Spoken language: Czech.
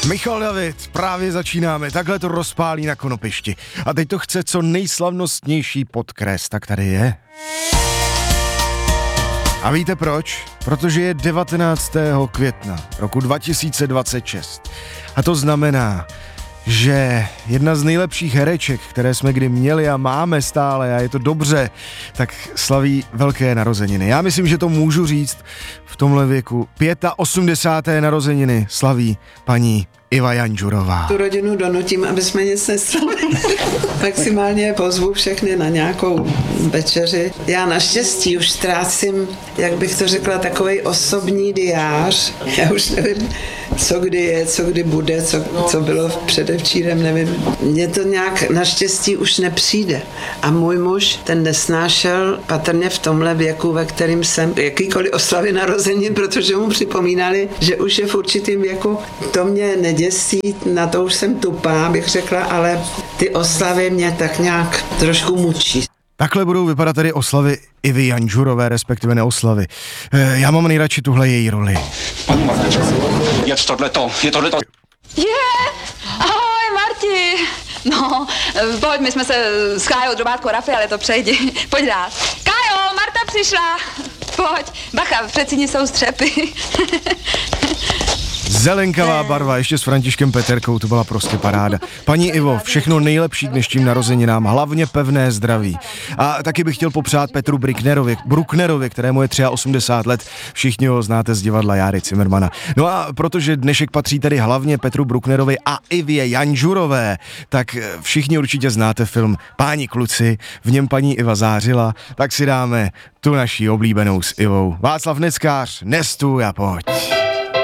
Michal David, právě začínáme, takhle to rozpálí na konopišti. A teď to chce co nejslavnostnější podkres, tak tady je. A víte proč? Protože je 19. května roku 2026. A to znamená, že jedna z nejlepších hereček, které jsme kdy měli a máme stále, a je to dobře, tak slaví velké narozeniny. Já myslím, že to můžu říct v tomhle věku. 85. narozeniny slaví paní Iva Janžurová. Tu rodinu donutím, aby jsme nic neslavili. Maximálně pozvu všechny na nějakou večeři. Já naštěstí už ztrácím, jak bych to řekla, takovej osobní diář. Já už nevím, co kdy je, co kdy bude, co bylo předevčírem, nevím. Mně to nějak naštěstí už nepřijde. A můj muž, ten nesnášel patrně v tomhle věku, ve kterým jsem, jakýkoliv oslavy narozenin, protože mu připomínali, že už je v určitém věku. To mě neděsí, na to už jsem tupá, bych řekla, ale ty oslavy mě tak nějak trošku mučí. Takhle budou vypadat tedy oslavy Ivy Janžurové, respektive neoslavy. Já mám nejradši tuhle její roli. Je tohleto. Ahoj Marti. No, pojď, my jsme se s Kájou drobátkou Rafy, ale to přejdi. Pojď rád. Kájo, Marta přišla. Pojď, bacha, v předsíni jsou střepy. Zelenkavá barva, ještě s Františkem Peterkou, to byla prostě paráda. Paní Ivo, všechno nejlepší k dnešním narozeninám, hlavně pevné zdraví. A taky bych chtěl popřát Petru Brucknerovi, kterému je 83 let, všichni ho znáte z divadla Járy Cimrmana. No a protože dnešek patří tedy hlavně Petru Brucknerovi a Ivě Janžurové, tak všichni určitě znáte film Páni kluci, v něm paní Iva zářila, tak si dáme tu naší oblíbenou s Ivou. Václav Neckář, nestůj a pojď.